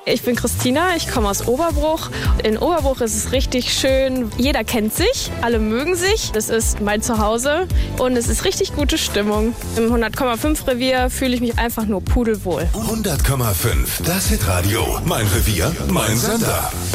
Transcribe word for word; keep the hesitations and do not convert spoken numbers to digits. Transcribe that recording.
Ich bin Christina, ich komme aus Oberbruch. In Oberbruch ist es richtig schön. Jeder kennt sich, alle mögen sich. Das ist mein Zuhause und es ist richtig gute Stimmung. Im hundert Komma fünf Revier fühle ich mich einfach nur pudelwohl. hundert Komma fünf, das Hitradio. Mein Revier, mein Sender.